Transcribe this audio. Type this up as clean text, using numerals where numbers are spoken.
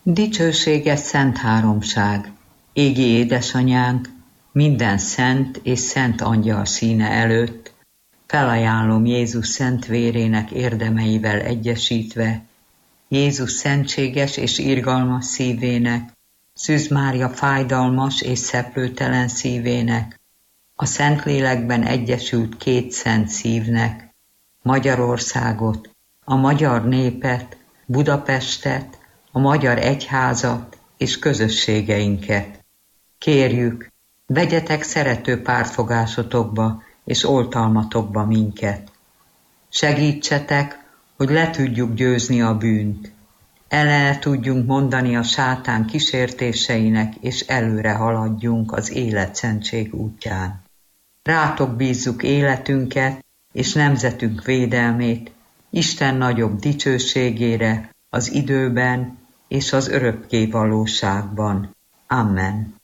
Dicsőséges Szent Háromság, égi édesanyánk, minden szent és szent angyal színe előtt, felajánlom Jézus szent vérének érdemeivel egyesítve, Jézus szentséges és irgalmas szívének, Szűz Mária fájdalmas és szeplőtelen szívének, a Szentlélekben egyesült két szent szívnek, Magyarországot, a magyar népet, Budapestet, a magyar egyházat és közösségeinket. Kérjük, vegyetek szerető pártfogásotokba és oltalmatokba minket. Segítsetek, hogy le tudjuk győzni a bűnt. El tudjunk mondani a sátán kísértéseinek, és előre haladjunk az életszentség útján. Rátok bízzuk életünket és nemzetünk védelmét, Isten nagyobb dicsőségére, az időben és az örökké valóságban. Amen.